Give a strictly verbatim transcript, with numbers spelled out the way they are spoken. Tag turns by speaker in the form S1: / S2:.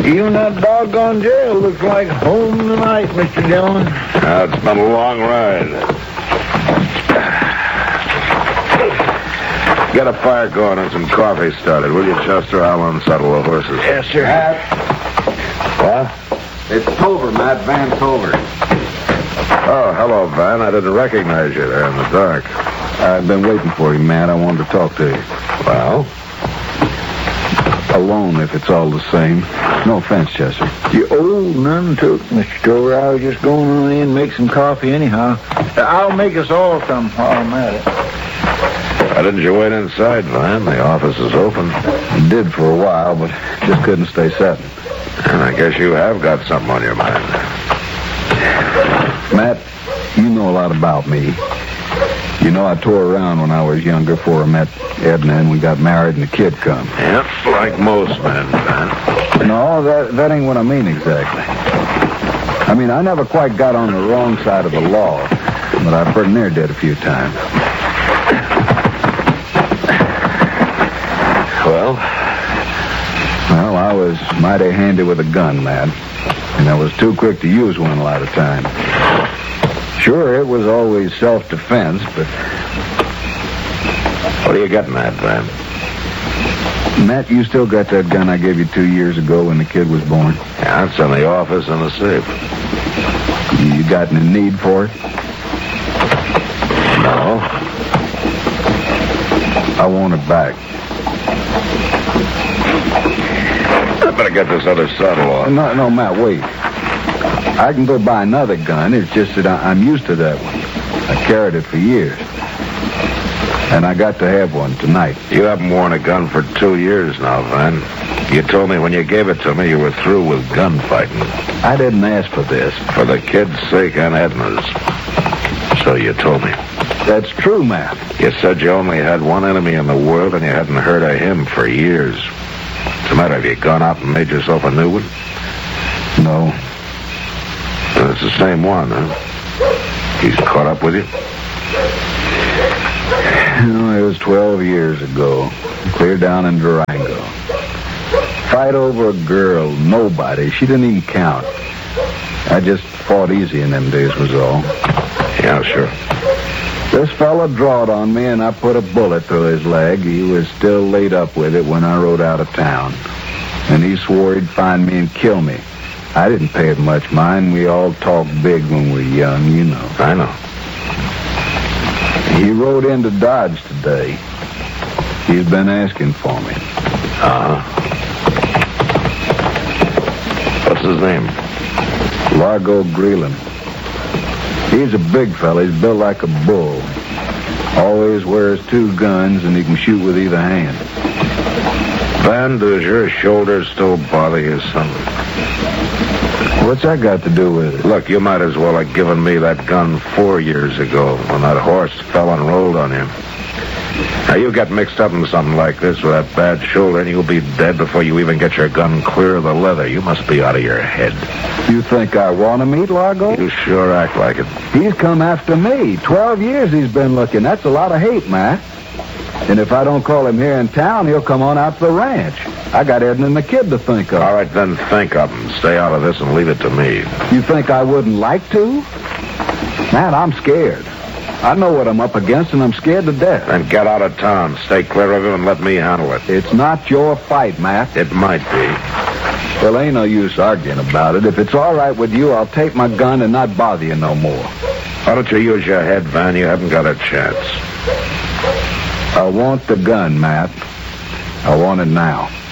S1: You in that doggone jail looks like home tonight, Mister Dillon.
S2: Uh, it's been a long ride. Get a fire going and some coffee started, will you, Chester? I'll unsaddle the horses.
S1: Yes, sir.
S3: Matt,
S2: What?
S3: it's Tover, Matt, Van Tover.
S2: Oh, hello, Van. I didn't recognize you there in the dark.
S3: I've been waiting for you, Matt. I wanted to talk to you.
S2: Well?
S3: Alone, if it's all the same. No offense, Chester.
S1: You old none took, Mister Tover. I was just going on in and make some coffee anyhow. I'll make us all some while I'm at it.
S2: Why didn't you wait inside, Van? The office is open.
S3: I did for a while, but just couldn't stay sitting.
S2: And I guess you have got something on your mind.
S3: Matt, you know a lot about me. You know I tore around when I was younger before I met Edna and we got married and the kid come.
S2: Yep, like most men, Van.
S3: No, that, that ain't what I mean exactly. I mean, I never quite got on the wrong side of the law, but I pretty near did a few times.
S2: Well?
S3: Well, I was mighty handy with a gun, Matt. And I was too quick to use one a lot of times. Sure, it was always self-defense, but...
S2: What are you getting at, Van?
S3: Matt, you still got that gun I gave you two years ago when the kid was born?
S2: Yeah, it's in the office in the safe.
S3: You got any need for it?
S2: No.
S3: I want it back.
S2: I better get this other saddle off.
S3: No, no, Matt, wait. I can go buy another gun. It's just that I, I'm used to that one. I carried it for years. And I got to have one tonight.
S2: You haven't worn a gun for two years now, Van. You told me when you gave it to me you were through with gunfighting.
S3: I didn't ask for this.
S2: For the kid's sake and Edna's. So you told me.
S3: That's true, Matt.
S2: You said you only had one enemy in the world and you hadn't heard of him for years. What's the matter? Have you gone out and made yourself a new one?
S3: No.
S2: Well, it's the same one, huh? He's caught up with you?
S3: No, it was twelve years ago. Clear down in Durango. Fight over a girl, nobody. She didn't even count. I just fought easy in them days was all.
S2: Yeah, sure.
S3: This fella drawed on me, and I put a bullet through his leg. He was still laid up with it when I rode out of town. And he swore he'd find me and kill me. I didn't pay it much mind. We all talk big when we're young, you know.
S2: I know.
S3: He rode into Dodge today. He's been asking for me.
S2: Uh-huh. What's his name?
S3: Largo Greeland. He's a big fella. He's built like a bull. Always wears two guns, and he can shoot with either hand.
S2: Van, does your shoulder still bother you, son?
S3: What's that got to do with it?
S2: Look, you might as well have given me that gun four years ago when that horse fell and rolled on you. Now, you get mixed up in something like this with that bad shoulder, and you'll be dead before you even get your gun clear of the leather. You must be out of your head.
S3: You think I want to meet Largo?
S2: You sure act like it.
S3: He's come after me. Twelve years he's been looking. That's a lot of hate, Matt. And if I don't call him here in town, he'll come on out to the ranch. I got Edna and the kid to think of.
S2: All right, then think of him. Stay out of this and leave it to me.
S3: You think I wouldn't like to? Matt, I'm scared. I know what I'm up against, and I'm scared to death.
S2: Then get out of town. Stay clear of him and let me handle it.
S3: It's not your fight, Matt.
S2: It might be.
S3: Well, ain't no use arguing about it. If it's all right with you, I'll take my gun and not bother you no more.
S2: Why don't you use your head, Van? You haven't got a chance.
S3: I want the gun, Matt. I want it now.